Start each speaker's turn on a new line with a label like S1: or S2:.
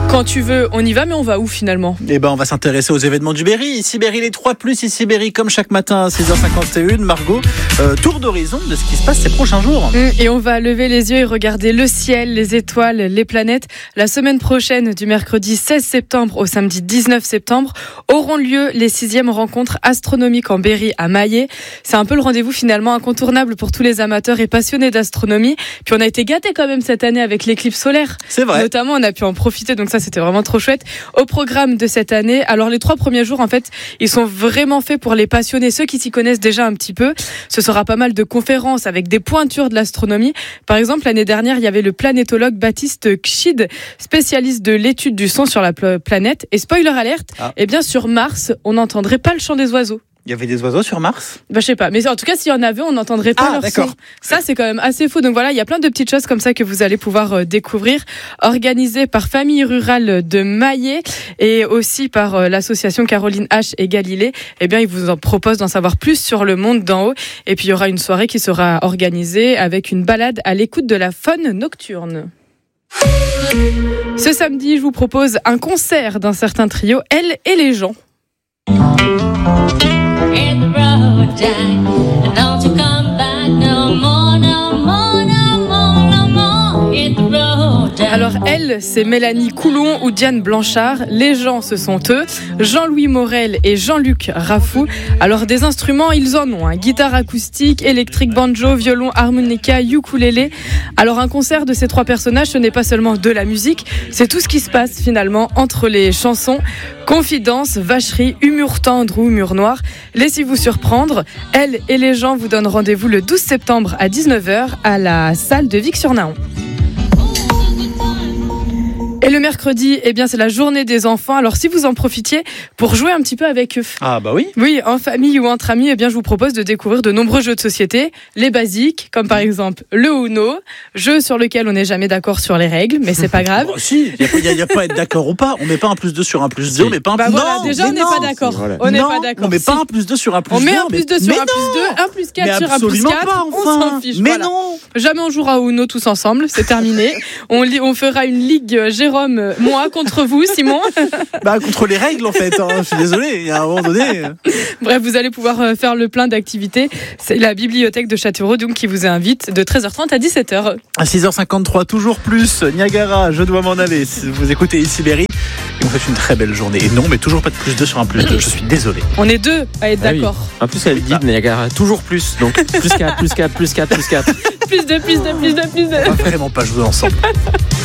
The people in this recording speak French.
S1: Quand tu veux, on y va, mais on va où finalement ?
S2: Eh ben, on va s'intéresser aux événements du Berry. Ici Berry, les 3+, ici Berry, comme chaque matin à 6h51. Margot, tour d'horizon de ce qui se passe ces prochains jours.
S1: Et on va lever les yeux et regarder le ciel, les étoiles, les planètes. La semaine prochaine, du mercredi 16 septembre au samedi 19 septembre, auront lieu les 6e rencontres astronomiques en Berry à Maillé. C'est un peu le rendez-vous finalement incontournable pour tous les amateurs et passionnés d'astronomie. Puis on a été gâtés quand même cette année avec l'éclipse solaire.
S2: C'est vrai.
S1: Notamment, on a pu en profiter, donc ça c'était vraiment trop chouette. Au programme de cette année, alors les 3 premiers jours en fait, ils sont vraiment faits pour les passionnés, ceux qui s'y connaissent déjà un petit peu. Ce sera pas mal de conférences avec des pointures de l'astronomie. Par exemple, l'année dernière, il y avait le planétologue Baptiste Kschid, spécialiste de l'étude du son sur la planète. Et spoiler alerte, eh bien sur Mars, on n'entendrait pas le chant des oiseaux.
S2: Il y avait des oiseaux sur Mars ?
S1: Je sais pas, mais en tout cas s'il y en avait, on n'entendrait pas leur
S2: d'accord.
S1: son. Ça c'est quand même assez fou. Donc voilà, il y a plein de petites choses comme ça que vous allez pouvoir découvrir, organisées par Famille Rurale de Maillé et aussi par l'association Caroline H et Galilée. Eh bien, ils vous en proposent d'en savoir plus sur le monde d'en haut. Et puis il y aura une soirée qui sera organisée avec une balade à l'écoute de la faune nocturne. Ce samedi, je vous propose un concert d'un certain trio, Elle et les gens.
S3: Hit the road, Jack, and don't you come back no more, no more, no more, no more. Hit the road, Jack.
S1: Alors elle, c'est Mélanie Coulon ou Diane Blanchard. Les gens, ce sont eux, Jean-Louis Morel et Jean-Luc Raffou. Alors des instruments, ils en ont, guitare acoustique, électrique, banjo, violon, harmonica, ukulélé. Alors un concert de ces 3 personnages, ce n'est pas seulement de la musique, c'est tout ce qui se passe finalement entre les chansons. Confidences, vacheries, humour tendre ou humour noir. Laissez-vous surprendre. Elle et les gens vous donnent rendez-vous le 12 septembre à 19h à la salle de Vic-sur-Nahon. Et le mercredi, eh bien, c'est la journée des enfants. Alors, si vous en profitiez pour jouer un petit peu avec eux.
S2: Ah bah oui.
S1: Oui, en famille ou entre amis, eh bien, je vous propose de découvrir de nombreux jeux de société. Les basiques, comme par exemple le Uno, jeu sur lequel on n'est jamais d'accord sur les règles, mais c'est pas grave.
S2: Bon, si, il n'y a pas à être d'accord ou pas. On met pas un +2 sur un +2, on met pas un
S1: Bah
S2: plus...
S1: voilà,
S2: non,
S1: déjà, on n'est pas d'accord.
S4: Voilà.
S1: On n'est
S2: non,
S1: pas d'accord.
S2: on met pas
S1: Si.
S2: un +2 sur un +2.
S1: On met un +2 sur un +2, un +4
S2: mais
S1: sur un
S2: absolument
S1: +4,
S2: pas,
S1: on
S2: enfin.
S1: s'en fiche.
S2: Mais
S1: voilà.
S2: non.
S1: Jamais on jouera au Uno tous ensemble, c'est terminé. On fera une ligue Jérôme, moi contre vous, Simon.
S2: Bah contre les règles en fait, je suis désolé, il y a un moment donné.
S1: Bref, vous allez pouvoir faire le plein d'activités. C'est la bibliothèque de Châteauroux donc qui vous invite de 13h30 à 17h.
S2: À 6h53, toujours plus, Niagara, je dois m'en aller. Vous écoutez ici Berry et on fait une très belle journée. Et non, mais toujours pas de +2 sur un +2, je suis désolé.
S1: On est 2 à être
S4: Ah oui.
S1: d'accord.
S4: En plus, elle dit Niagara toujours plus. Donc plus 4, plus 4, plus 4, plus 4.
S1: Plus de.
S2: On va vraiment pas jouer ensemble.